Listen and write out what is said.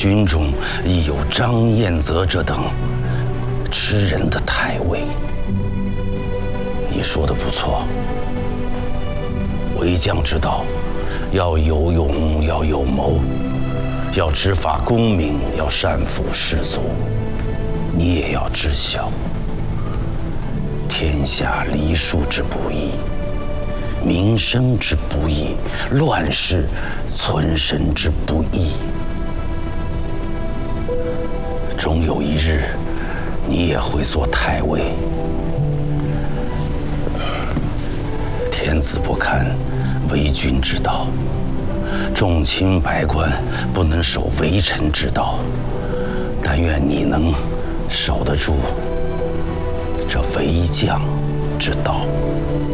军中亦有张彦泽者等吃人的太尉。你说的不错，为将之道，要有勇，要有谋，要执法公明，要善抚士卒。你也要知晓，天下黎庶之不易，民生之不易，乱世存身之不易。终有一日，你也会做太尉。天子不堪为君之道，众卿百官不能守为臣之道。但愿你能守得住这为将之道。